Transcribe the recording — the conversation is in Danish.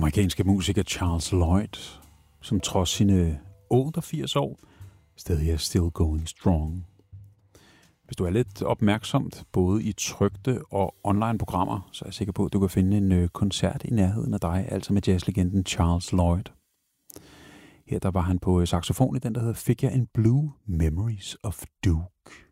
amerikanske musiker Charles Lloyd, som trods sine 88 år stadig er still going strong. Hvis du er lidt opmærksomt, både i trykte og online programmer, så er jeg sikker på, at du kan finde en koncert i nærheden af dig, altså med jazzlegenden Charles Lloyd. Her der var han på saxofon i den, der hedder Figure in Blue, Memories of Duke.